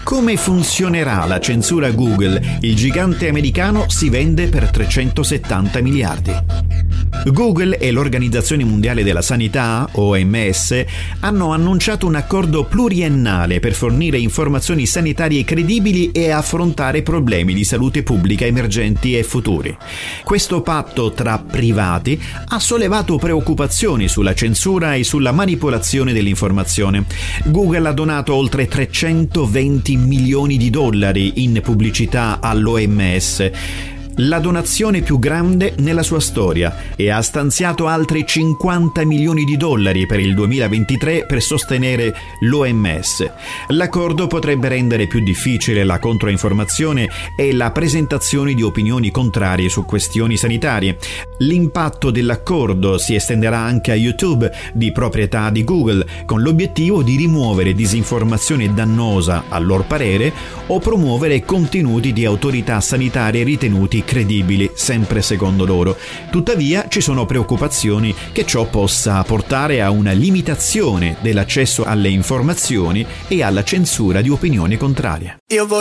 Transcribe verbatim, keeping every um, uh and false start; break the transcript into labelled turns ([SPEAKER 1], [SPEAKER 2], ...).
[SPEAKER 1] Come funzionerà la censura Google? Il gigante americano si vende per trecentosettanta miliardi. Google e l'Organizzazione Mondiale della Sanità, O M S, hanno annunciato un accordo pluriennale per fornire informazioni sanitarie credibili e affrontare problemi di salute pubblica emergenti e futuri. Questo patto tra privati ha sollevato preoccupazioni sulla censura e sulla manipolazione dell'informazione. Google ha donato oltre trecentoventi milioni di dollari in pubblicità all'O M S, la donazione più grande nella sua storia, e ha stanziato altri cinquanta milioni di dollari per il duemilaventitré per sostenere l'O M S. L'accordo potrebbe rendere più difficile la controinformazione e la presentazione di opinioni contrarie su questioni sanitarie. L'impatto dell'accordo si estenderà anche a YouTube, di proprietà di Google, con l'obiettivo di rimuovere disinformazione dannosa, a loro parere, o promuovere contenuti di autorità sanitarie ritenuti credibili, sempre secondo loro. Tuttavia ci sono preoccupazioni che ciò possa portare a una limitazione dell'accesso alle informazioni e alla censura di opinioni contrarie.
[SPEAKER 2] Io